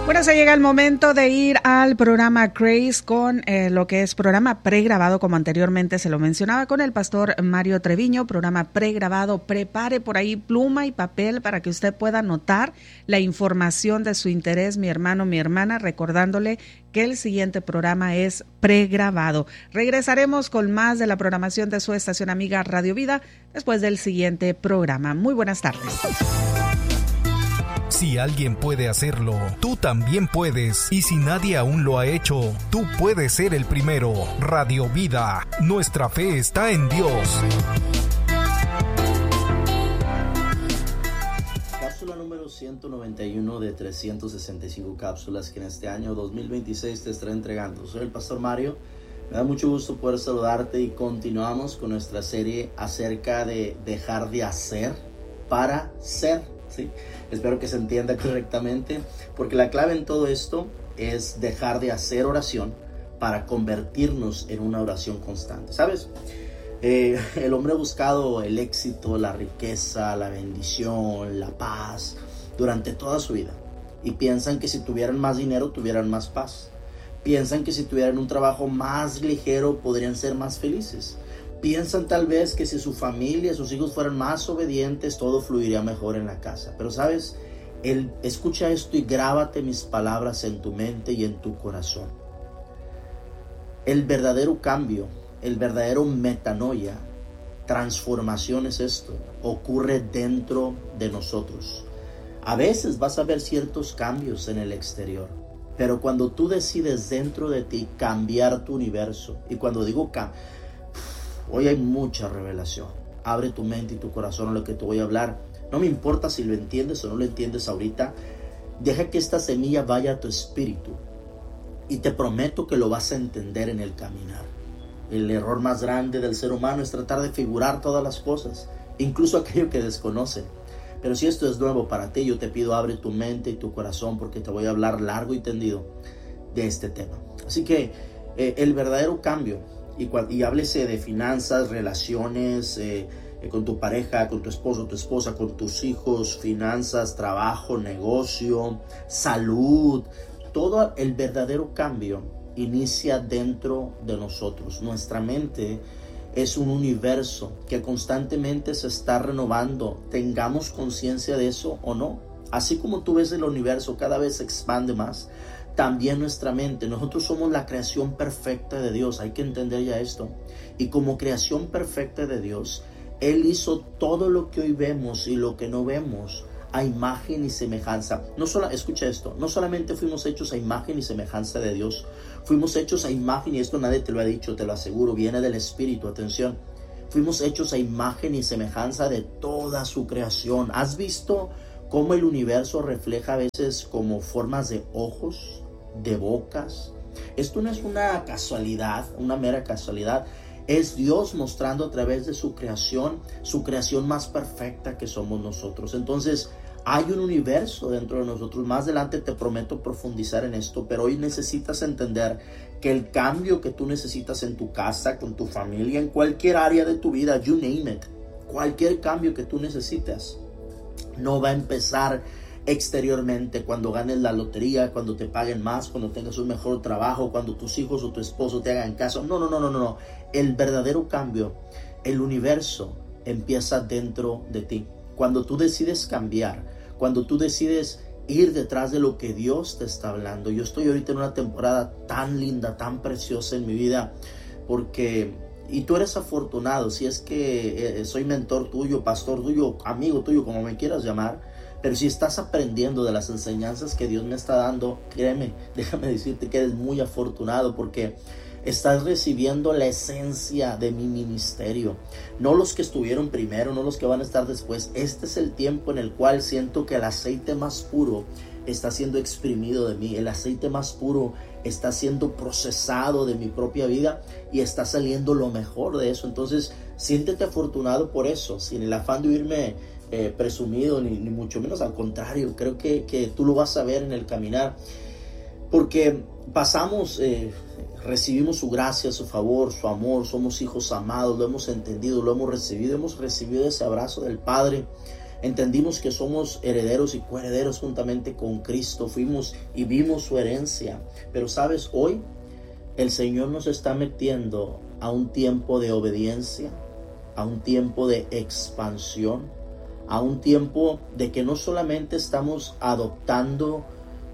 Bueno, se llega el momento de ir al programa Grace con lo que es programa pregrabado, como anteriormente se lo mencionaba, con el pastor Mario Treviño, programa pregrabado. Prepare por ahí pluma y papel para que usted pueda anotar la información de su interés, mi hermano, mi hermana, recordándole que el siguiente programa es pregrabado. Regresaremos con más de la programación de su estación amiga Radio Vida después del siguiente programa. Muy buenas tardes. Si alguien puede hacerlo, tú también puedes. Y si nadie aún lo ha hecho, tú puedes ser el primero. Radio Vida, nuestra fe está en Dios. Cápsula número 191 de 365 cápsulas que en este año 2026 te estaré entregando. Soy el pastor Mario. Me da mucho gusto poder saludarte y continuamos con nuestra serie acerca de dejar de hacer para ser. ¿Sí? Espero que se entienda correctamente, porque la clave en todo esto es dejar de hacer oración para convertirnos en una oración constante. ¿Sabes? El hombre ha buscado el éxito, la riqueza, la bendición, la paz durante toda su vida. Y piensan que si tuvieran más dinero, tuvieran más paz. Piensan que si tuvieran un trabajo más ligero, podrían ser más felices. Piensan tal vez que si su familia, sus hijos fueran más obedientes, todo fluiría mejor en la casa. Pero ¿sabes? Escucha esto y grábate mis palabras en tu mente y en tu corazón. El verdadero cambio, el verdadero metanoia, transformación es esto. Ocurre dentro de nosotros. A veces vas a ver ciertos cambios en el exterior. Pero cuando tú decides dentro de ti cambiar tu universo, y cuando digo hoy hay mucha revelación. Abre tu mente y tu corazón a lo que te voy a hablar. No me importa si lo entiendes o no lo entiendes ahorita. Deja que esta semilla vaya a tu espíritu. Y te prometo que lo vas a entender en el caminar. El error más grande del ser humano es tratar de figurar todas las cosas, incluso aquello que desconoce. Pero si esto es nuevo para ti, yo te pido abre tu mente y tu corazón, porque te voy a hablar largo y tendido de este tema. Así que el verdadero cambio, y háblese de finanzas, relaciones con tu pareja, con tu esposo, tu esposa, con tus hijos, finanzas, trabajo, negocio, salud. Todo el verdadero cambio inicia dentro de nosotros. Nuestra mente es un universo que constantemente se está renovando. Tengamos conciencia de eso o no. Así como tú ves el universo cada vez se expande más, también nuestra mente. Nosotros somos la creación perfecta de Dios. Hay que entender ya esto. Y como creación perfecta de Dios, Él hizo todo lo que hoy vemos y lo que no vemos a imagen y semejanza. Escucha esto. No solamente fuimos hechos a imagen y semejanza de Dios. Fuimos hechos a imagen, y esto nadie te lo ha dicho, te lo aseguro. Viene del Espíritu. Atención. Fuimos hechos a imagen y semejanza de toda su creación. ¿Has visto cómo el universo refleja a veces como formas de ojos, de bocas? Esto no es una casualidad, una mera casualidad. Es Dios mostrando a través de su creación más perfecta, que somos nosotros. Entonces, hay un universo dentro de nosotros. Más adelante te prometo profundizar en esto, pero hoy necesitas entender que el cambio que tú necesitas en tu casa, con tu familia, en cualquier área de tu vida, you name it, cualquier cambio que tú necesitas, no va a empezar exteriormente cuando ganes la lotería, cuando te paguen más, cuando tengas un mejor trabajo, cuando tus hijos o tu esposo te hagan caso. No. El verdadero cambio, el universo empieza dentro de ti. Cuando tú decides cambiar, cuando tú decides ir detrás de lo que Dios te está hablando. Yo estoy ahorita en una temporada tan linda, tan preciosa en mi vida, y tú eres afortunado si es que soy mentor tuyo, pastor tuyo, amigo tuyo, como me quieras llamar. Pero si estás aprendiendo de las enseñanzas que Dios me está dando, créeme, déjame decirte que eres muy afortunado, porque estás recibiendo la esencia de mi ministerio. No los que estuvieron primero, no los que van a estar después. Este es el tiempo en el cual siento que el aceite más puro está siendo exprimido de mí. El aceite más puro está siendo procesado de mi propia vida y está saliendo lo mejor de eso. Entonces, siéntete afortunado por eso, sin el afán de oírme presumido, ni mucho menos. Al contrario, creo que tú lo vas a ver en el caminar, porque recibimos su gracia, su favor, su amor. Somos hijos amados, lo hemos entendido, lo hemos recibido ese abrazo del Padre. Entendimos que somos herederos y coherederos juntamente con Cristo. Fuimos y vimos su herencia. Pero sabes, hoy el Señor nos está metiendo a un tiempo de obediencia, a un tiempo de expansión, a un tiempo de que no solamente estamos adoptando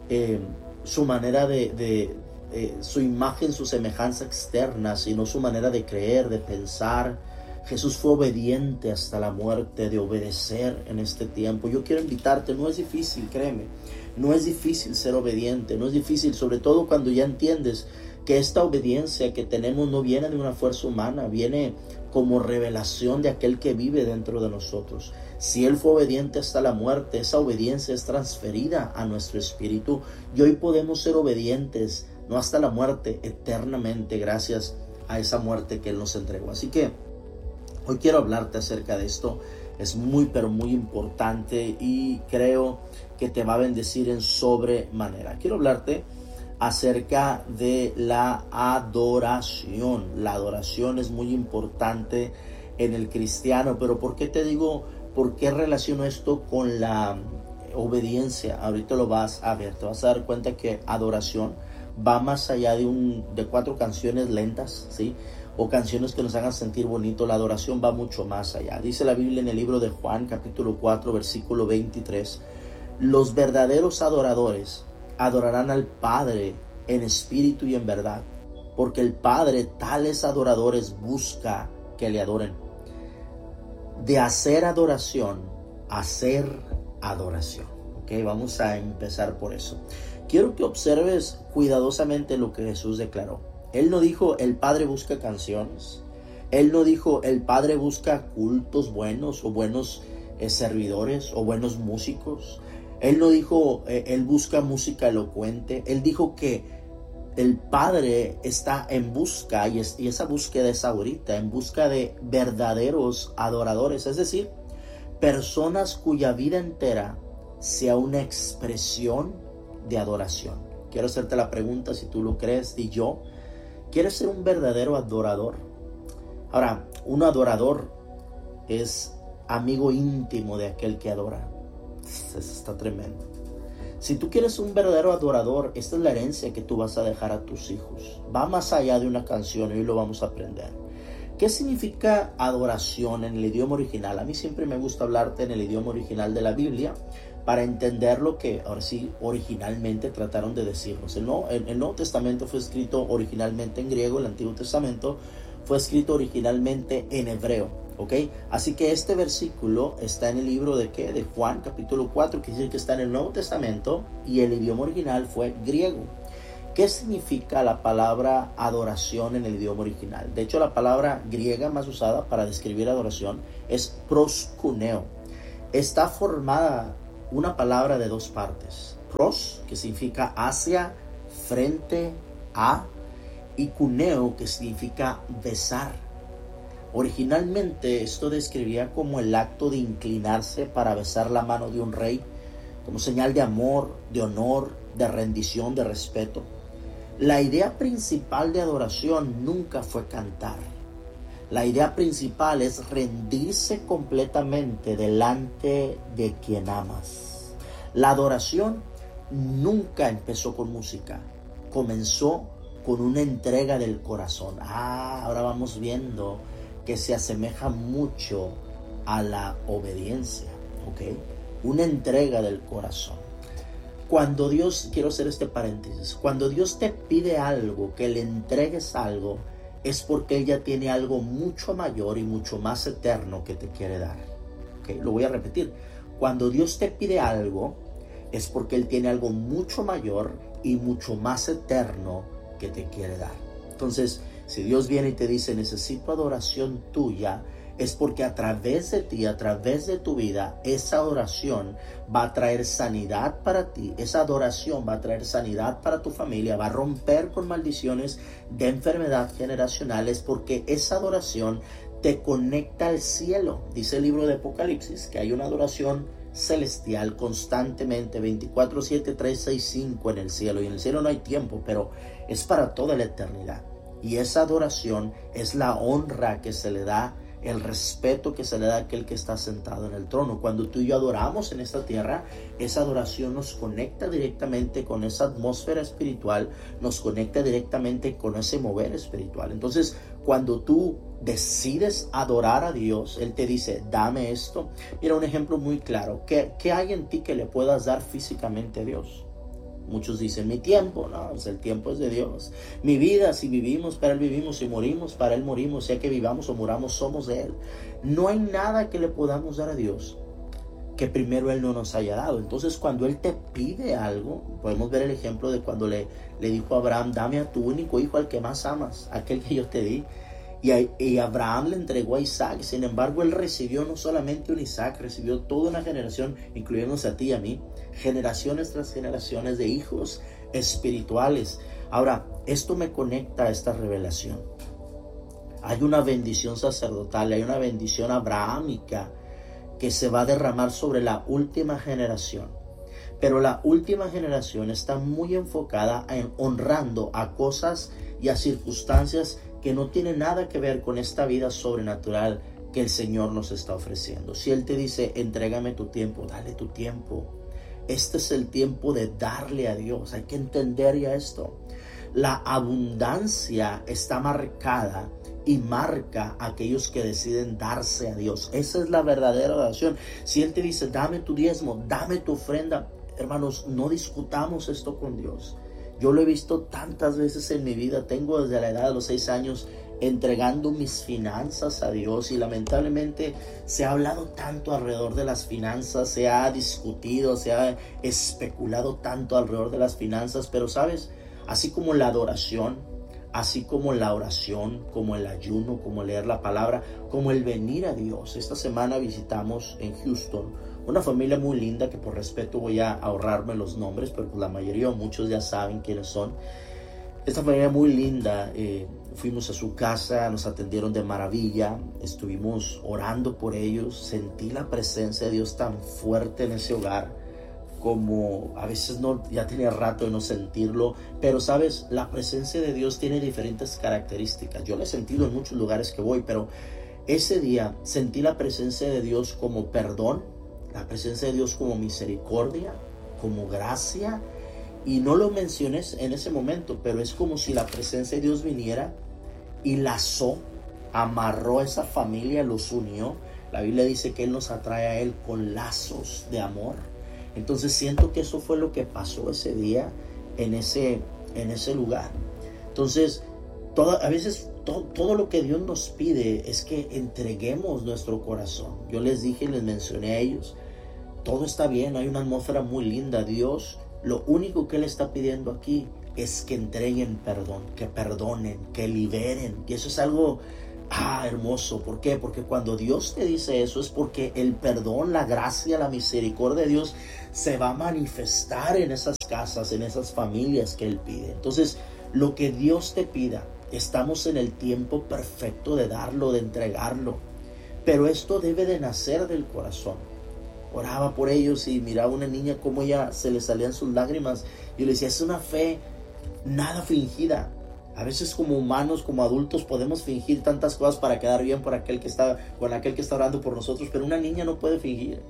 su manera de su imagen, su semejanza externa, sino su manera de creer, de pensar. Jesús fue obediente hasta la muerte, de obedecer en este tiempo. Yo quiero invitarte, no es difícil, créeme, no es difícil ser obediente, no es difícil, sobre todo cuando ya entiendes que esta obediencia que tenemos no viene de una fuerza humana, viene como revelación de aquel que vive dentro de nosotros. Si Él fue obediente hasta la muerte, esa obediencia es transferida a nuestro espíritu y hoy podemos ser obedientes, no hasta la muerte, eternamente, gracias a esa muerte que Él nos entregó. Así que hoy quiero hablarte acerca de esto. Es muy, pero muy importante y creo que te va a bendecir en sobremanera. Quiero hablarte acerca de la adoración. La adoración es muy importante en el cristiano, pero ¿por qué te digo? ¿Por qué relaciono esto con la obediencia? Ahorita lo vas a ver, te vas a dar cuenta que adoración va más allá de 4 canciones lentas, ¿sí? O canciones que nos hagan sentir bonito. La adoración va mucho más allá. Dice la Biblia en el libro de Juan, capítulo 4, versículo 23, los verdaderos adoradores adorarán al Padre en espíritu y en verdad, porque el Padre tales adoradores busca que le adoren. De hacer adoración, hacer adoración. Ok, vamos a empezar por eso. Quiero que observes cuidadosamente lo que Jesús declaró. Él no dijo el Padre busca canciones. Él no dijo el Padre busca cultos buenos o buenos servidores o buenos músicos. Él no dijo Él busca música elocuente. Él dijo que el Padre está en busca, y esa búsqueda es ahorita, en busca de verdaderos adoradores. Es decir, personas cuya vida entera sea una expresión de adoración. Quiero hacerte la pregunta, si tú lo crees, di yo. ¿Quieres ser un verdadero adorador? Ahora, un adorador es amigo íntimo de aquel que adora. Eso está tremendo. Si tú quieres un verdadero adorador, esta es la herencia que tú vas a dejar a tus hijos. Va más allá de una canción y hoy lo vamos a aprender. ¿Qué significa adoración en el idioma original? A mí siempre me gusta hablarte en el idioma original de la Biblia para entender lo que ahora sí originalmente trataron de decirnos. El Nuevo Testamento fue escrito originalmente en griego, el Antiguo Testamento fue escrito originalmente en hebreo, ¿ok? Así que este versículo está en el libro de ¿qué? De Juan, capítulo 4, que dice que está en el Nuevo Testamento y el idioma original fue griego. ¿Qué significa la palabra adoración en el idioma original? De hecho, la palabra griega más usada para describir adoración es proskuneo. Está formada una palabra de 2 partes. Pros, que significa hacia, frente a, y kuneo, que significa besar. Originalmente esto describía como el acto de inclinarse para besar la mano de un rey, como señal de amor, de honor, de rendición, de respeto. La idea principal de adoración nunca fue cantar. La idea principal es rendirse completamente delante de quien amas. La adoración nunca empezó con música, comenzó con una entrega del corazón. Ahora vamos viendo que se asemeja mucho a la obediencia, ¿ok? Una entrega del corazón. Cuando Dios, quiero hacer este paréntesis, cuando Dios te pide algo, que le entregues algo, es porque Él ya tiene algo mucho mayor y mucho más eterno que te quiere dar. ¿Okay? Lo voy a repetir. Cuando Dios te pide algo, es porque Él tiene algo mucho mayor y mucho más eterno que te quiere dar. Entonces, si Dios viene y te dice, necesito adoración tuya, es porque a través de ti, a través de tu vida, esa adoración va a traer sanidad para ti. Esa adoración va a traer sanidad para tu familia, va a romper con maldiciones de enfermedad generacionales, porque esa adoración te conecta al cielo. Dice el libro de Apocalipsis que hay una adoración celestial constantemente, 24/7, 365 en el cielo. Y en el cielo no hay tiempo, pero es para toda la eternidad. Y esa adoración es la honra que se le da el respeto que se le da a aquel que está sentado en el trono. Cuando tú y yo adoramos en esta tierra, esa adoración nos conecta directamente con esa atmósfera espiritual, nos conecta directamente con ese mover espiritual. Entonces, cuando tú decides adorar a Dios, Él te dice, dame esto. Mira, un ejemplo muy claro. ¿Qué hay en ti que le puedas dar físicamente a Dios? Muchos dicen, mi tiempo. No, pues el tiempo es de Dios. Mi vida, si vivimos, para Él vivimos. Si morimos, para Él morimos. Sea que vivamos o muramos, somos de Él. No hay nada que le podamos dar a Dios que primero Él no nos haya dado. Entonces, cuando Él te pide algo, podemos ver el ejemplo de cuando le dijo a Abraham, dame a tu único hijo, al que más amas, aquel que yo te di. Y Abraham le entregó a Isaac. Sin embargo, él recibió no solamente un Isaac, recibió toda una generación, incluyéndonos a ti y a mí, generaciones tras generaciones de hijos espirituales. Ahora, esto me conecta a esta revelación. Hay una bendición sacerdotal, hay una bendición abrahámica que se va a derramar sobre la última generación. Pero la última generación está muy enfocada en honrando a cosas y a circunstancias que no tiene nada que ver con esta vida sobrenatural que el Señor nos está ofreciendo. Si Él te dice, entrégame tu tiempo, dale tu tiempo. Este es el tiempo de darle a Dios. Hay que entender ya esto. La abundancia está marcada y marca a aquellos que deciden darse a Dios. Esa es la verdadera oración. Si Él te dice, dame tu diezmo, dame tu ofrenda, hermanos, no discutamos esto con Dios. Yo lo he visto tantas veces en mi vida. Tengo desde la edad de los 6 años entregando mis finanzas a Dios, y lamentablemente se ha hablado tanto alrededor de las finanzas, se ha discutido, se ha especulado tanto alrededor de las finanzas. Pero sabes, así como la adoración, así como la oración, como el ayuno, como leer la palabra, como el venir a Dios. Esta semana visitamos en Houston una familia muy linda que por respeto voy a ahorrarme los nombres, pero pues la mayoría o muchos ya saben quiénes son. Esta familia muy linda, fuimos a su casa, nos atendieron de maravilla, estuvimos orando por ellos, sentí la presencia de Dios tan fuerte en ese hogar, como a veces no, ya tenía rato de no sentirlo. Pero sabes, la presencia de Dios tiene diferentes características. Yo la he sentido en muchos lugares que voy, pero ese día sentí la presencia de Dios como perdón, la presencia de Dios como misericordia, como gracia. Y no lo mencioné en ese momento, pero es como si la presencia de Dios viniera y lazó, amarró a esa familia, los unió. La Biblia dice que Él nos atrae a Él con lazos de amor. Entonces siento que eso fue lo que pasó ese día en ese lugar. Entonces, a veces todo lo que Dios nos pide es que entreguemos nuestro corazón. Yo les dije y les mencioné a ellos, todo está bien, hay una atmósfera muy linda. Dios, lo único que Él está pidiendo aquí es que entreguen perdón, que perdonen, que liberen. Y eso es algo hermoso. ¿Por qué? Porque cuando Dios te dice eso es porque el perdón, la gracia, la misericordia de Dios se va a manifestar en esas casas, en esas familias que Él pide. Entonces, lo que Dios te pida, estamos en el tiempo perfecto de darlo, de entregarlo. Pero esto debe de nacer del corazón. Oraba por ellos y miraba a una niña como ella se le salían sus lágrimas. Yo le decía, es una fe nada fingida. A veces como humanos, como adultos, podemos fingir tantas cosas para quedar bien con aquel que está orando por nosotros, pero una niña no puede fingir.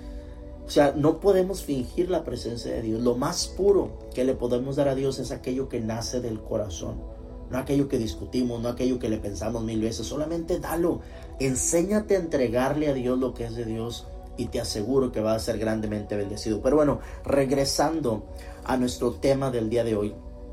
O sea, no podemos fingir la presencia de Dios. Lo más puro que le podemos dar a Dios es aquello que nace del corazón. No aquello que discutimos, no aquello que le pensamos 1000 veces. Solamente dalo. Enséñate a entregarle a Dios lo que es de Dios y te aseguro que va a ser grandemente bendecido. Pero bueno, regresando a nuestro tema del día de hoy.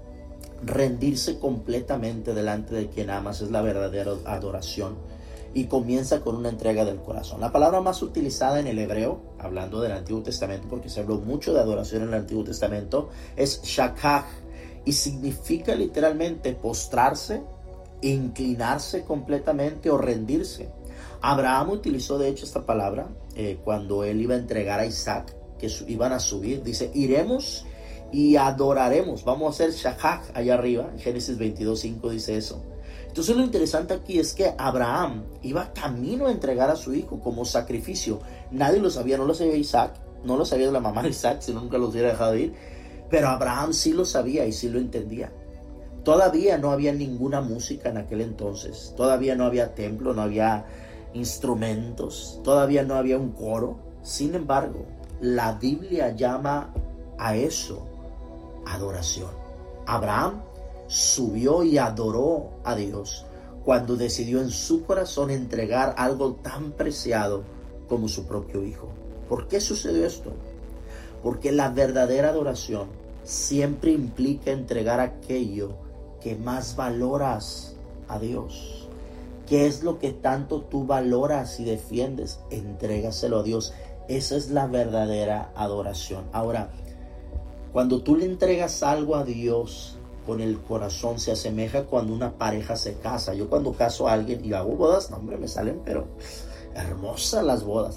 Rendirse completamente delante de quien amas es la verdadera adoración, y comienza con una entrega del corazón. La palabra más utilizada en el hebreo, hablando del Antiguo Testamento, porque se habló mucho de adoración en el Antiguo Testamento, es shakach, y significa literalmente postrarse, inclinarse completamente o rendirse. Abraham utilizó de hecho esta palabra cuando él iba a entregar a Isaac, que iban a subir. Dice, iremos y adoraremos, vamos a hacer shakach allá arriba. En Génesis 22:5 dice eso. Entonces lo interesante aquí es que Abraham iba camino a entregar a su hijo como sacrificio. Nadie lo sabía, no lo sabía Isaac, no lo sabía la mamá de Isaac, si nunca los hubiera dejado ir. Pero Abraham sí lo sabía y sí lo entendía. Todavía no había ninguna música en aquel entonces, todavía no había templo, no había instrumentos, todavía no había un coro. Sin embargo, la Biblia llama a eso adoración. Abraham subió y adoró a Dios cuando decidió en su corazón entregar algo tan preciado como su propio hijo. ¿Por qué sucedió esto? Porque la verdadera adoración siempre implica entregar aquello que más valoras a Dios. ¿Qué es lo que tanto tú valoras y defiendes? Entrégaselo a Dios. Esa es la verdadera adoración. Ahora, cuando tú le entregas algo a Dios con el corazón, se asemeja cuando una pareja se casa. Yo cuando caso a alguien y hago bodas, no hombre, me salen pero hermosas las bodas.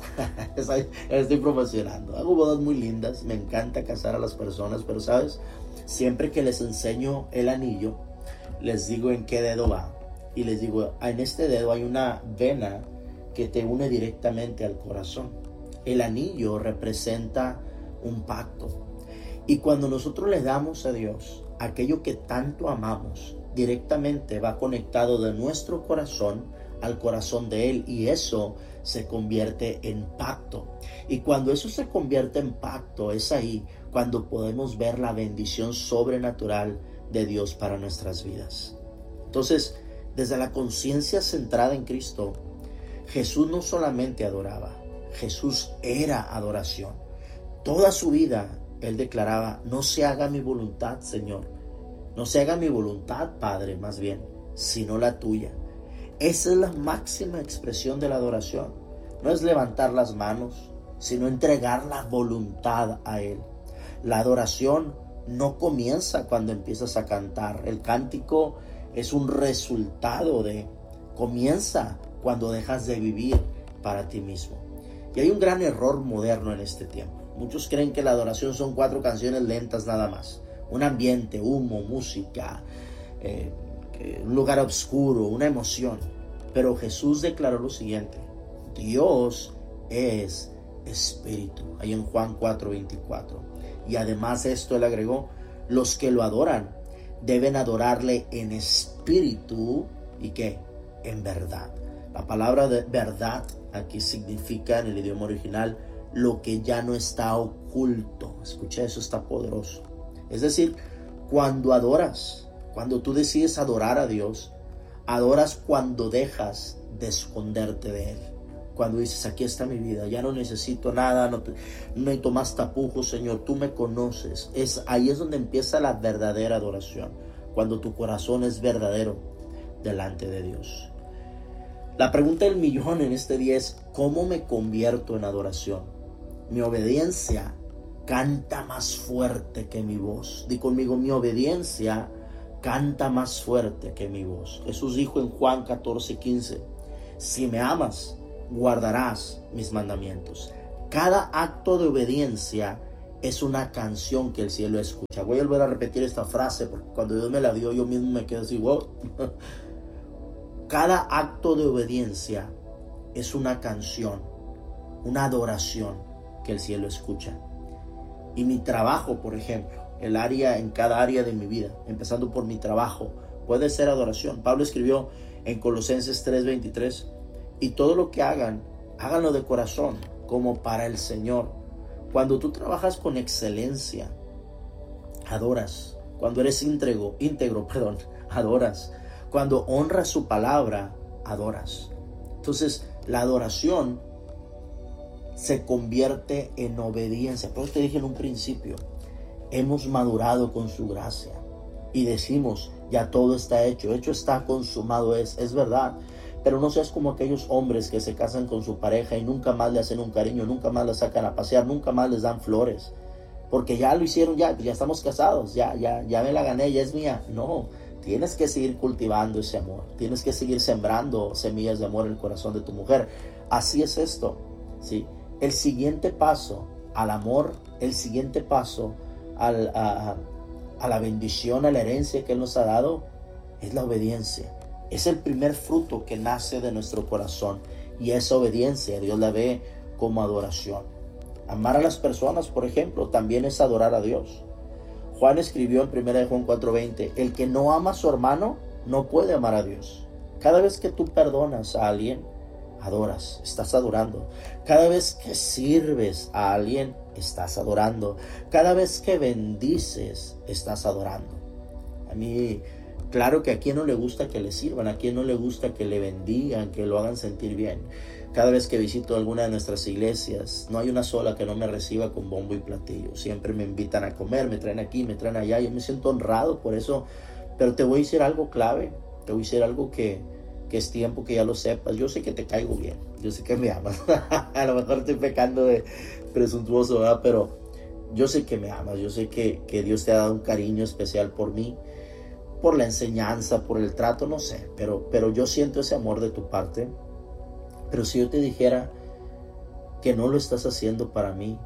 Estoy promocionando. Hago bodas muy lindas, me encanta casar a las personas, pero sabes, siempre que les enseño el anillo, les digo en qué dedo va. Y les digo, en este dedo hay una vena que te une directamente al corazón. El anillo representa un pacto. Y cuando nosotros le damos a Dios aquello que tanto amamos, directamente va conectado de nuestro corazón al corazón de Él, y eso se convierte en pacto. Y cuando eso se convierte en pacto, es ahí cuando podemos ver la bendición sobrenatural de Dios para nuestras vidas. Entonces, desde la conciencia centrada en Cristo, Jesús no solamente adoraba, Jesús era adoración. Toda su vida Él declaraba: no se haga mi voluntad, Señor, no se haga mi voluntad, Padre, más bien, sino la tuya. Esa es la máxima expresión de la adoración. No es levantar las manos, sino entregar la voluntad a Él. La adoración no comienza cuando empiezas a cantar. El cántico es un resultado comienza cuando dejas de vivir para ti mismo. Y hay un gran error moderno en este tiempo. Muchos creen que la adoración son 4 canciones lentas nada más. Un ambiente, humo, música, un lugar oscuro, una emoción. Pero Jesús declaró lo siguiente: Dios es espíritu. Ahí en Juan 4:24. Y además de esto Él agregó: los que lo adoran deben adorarle en espíritu y ¿qué? En verdad. La palabra de verdad aquí significa en el idioma original lo que ya no está oculto. Escucha, eso está poderoso. Es decir, cuando adoras, cuando tú decides adorar a Dios, adoras cuando dejas de esconderte de Él. Cuando dices: aquí está mi vida, ya no necesito nada, no necesito más tapujos, Señor, tú me conoces. Ahí es donde empieza la verdadera adoración, cuando tu corazón es verdadero delante de Dios. La pregunta del millón en este día es: ¿cómo me convierto en adoración? Mi obediencia canta más fuerte que mi voz. Di conmigo: mi obediencia canta más fuerte que mi voz. Jesús dijo en Juan 14:15: si me amas, guardarás mis mandamientos. Cada acto de obediencia es una canción que el cielo escucha. Voy a volver a repetir esta frase porque cuando Dios me la dio, yo mismo me quedo así, wow. Cada acto de obediencia es una canción, una adoración que el cielo escucha. Y mi trabajo, por ejemplo, en cada área de mi vida, empezando por mi trabajo, puede ser adoración. Pablo escribió en Colosenses 3:23: y todo lo que hagan, háganlo de corazón, como para el Señor. Cuando tú trabajas con excelencia, adoras. Cuando eres íntegro, adoras. Cuando honras su palabra, adoras. Entonces, la adoración se convierte en obediencia. Por eso te dije en un principio, hemos madurado con su gracia y decimos: ya todo está hecho está, consumado es verdad. Pero no seas como aquellos hombres que se casan con su pareja y nunca más le hacen un cariño, nunca más la sacan a pasear, nunca más les dan flores, porque ya lo hicieron, ya estamos casados, ya me la gané, ya es mía. No, tienes que seguir cultivando ese amor, tienes que seguir sembrando semillas de amor en el corazón de tu mujer. Así es esto, ¿sí? El siguiente paso al amor, el siguiente paso a la bendición, a la herencia que Él nos ha dado, es la obediencia. Es el primer fruto que nace de nuestro corazón, y esa obediencia Dios la ve como adoración. Amar a las personas, por ejemplo, también es adorar a Dios. Juan escribió en 1 Juan 4:20: el que no ama a su hermano no puede amar a Dios. Cada vez que tú perdonas a alguien, adoras, estás adorando. Cada vez que sirves a alguien, estás adorando. Cada vez que bendices, estás adorando. A mí, claro que a quien no le gusta que le sirvan, a quien no le gusta que le bendigan, que lo hagan sentir bien. Cada vez que visito alguna de nuestras iglesias, no hay una sola que no me reciba con bombo y platillo. Siempre me invitan a comer, me traen aquí, me traen allá. Yo me siento honrado por eso. Pero te voy a decir algo clave, te voy a decir algo que es tiempo que ya lo sepas. Yo sé que te caigo bien, yo sé que me amas. A lo mejor estoy pecando de presuntuoso, ¿verdad? Pero yo sé que me amas, yo sé que Dios te ha dado un cariño especial por mí, por la enseñanza, por el trato, no sé, pero yo siento ese amor de tu parte. Pero si yo te dijera que no lo estás haciendo para mí,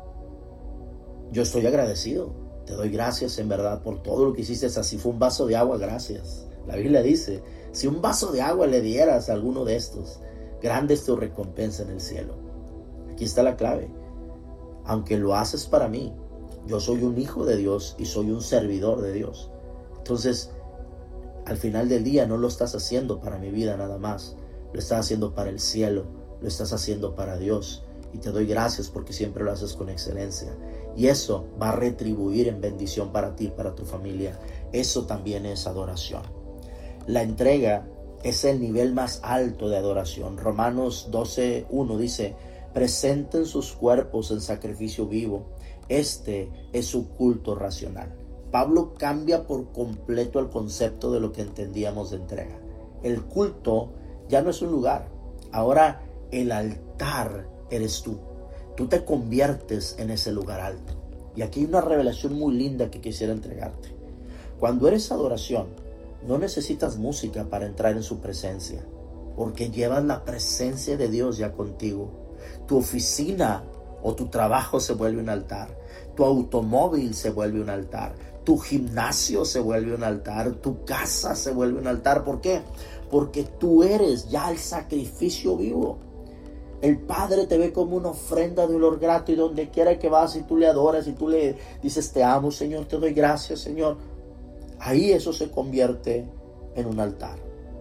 yo estoy agradecido. Te doy gracias en verdad por todo lo que hiciste. Así fue un vaso de agua, gracias. La Biblia dice, si un vaso de agua le dieras a alguno de estos, grande es tu recompensa en el cielo. Aquí está la clave. Aunque lo haces para mí, yo soy un hijo de Dios y soy un servidor de Dios. Entonces, al final del día no lo estás haciendo para mi vida nada más. Lo estás haciendo para el cielo, lo estás haciendo para Dios. Y te doy gracias porque siempre lo haces con excelencia. Y eso va a retribuir en bendición para ti, para tu familia. Eso también es adoración. La entrega es el nivel más alto de adoración. Romanos 12:1 dice, presenten sus cuerpos en sacrificio vivo. Este es su culto racional. Pablo cambia por completo el concepto de lo que entendíamos de entrega. El culto ya no es un lugar. Ahora el altar eres tú. Tú te conviertes en ese lugar alto. Y aquí hay una revelación muy linda que quisiera entregarte. Cuando eres adoración, no necesitas música para entrar en su presencia, porque llevas la presencia de Dios ya contigo. Tu oficina o tu trabajo se vuelve un altar. Tu automóvil se vuelve un altar. Tu gimnasio se vuelve un altar. Tu casa se vuelve un altar. ¿Por qué? Porque tú eres ya el sacrificio vivo. El Padre te ve como una ofrenda de olor grato, y donde quiera que vas y tú le adoras y tú le dices te amo Señor, te doy gracias Señor, ahí eso se convierte en un altar.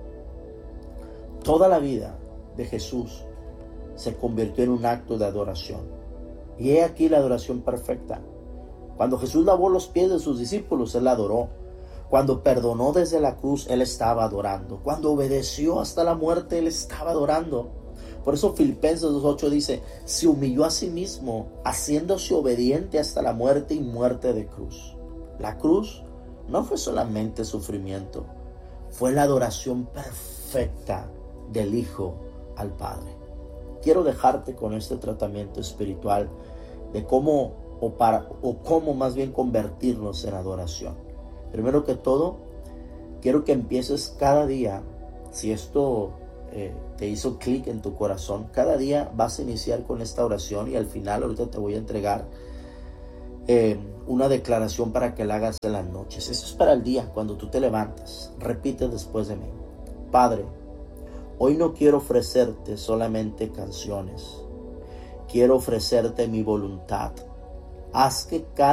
Toda la vida de Jesús se convirtió en un acto de adoración. Y he aquí la adoración perfecta. Cuando Jesús lavó los pies de sus discípulos, Él adoró. Cuando perdonó desde la cruz, Él estaba adorando. Cuando obedeció hasta la muerte, Él estaba adorando. Por eso Filipenses 2:8 dice, se humilló a sí mismo, haciéndose obediente hasta la muerte y muerte de cruz. La cruz no fue solamente sufrimiento, fue la adoración perfecta del Hijo al Padre. Quiero dejarte con este tratamiento espiritual de cómo más bien convertirnos en adoración. Primero que todo, quiero que empieces cada día, si esto te hizo clic en tu corazón, cada día vas a iniciar con esta oración, y al final ahorita te voy a entregar una declaración para que la hagas en las noches. Eso es para el día, cuando tú te levantas. Repite después de mí. Padre, hoy no quiero ofrecerte solamente canciones, quiero ofrecerte mi voluntad. Haz que cada